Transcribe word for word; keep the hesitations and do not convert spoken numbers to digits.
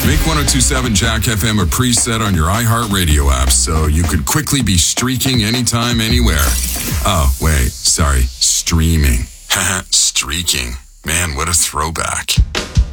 Make ten twenty-seven Jack F M a preset on your iHeartRadio app so you could quickly be streaking anytime, anywhere. Oh, wait, sorry, streaming. Haha, streaking. Man, what a throwback.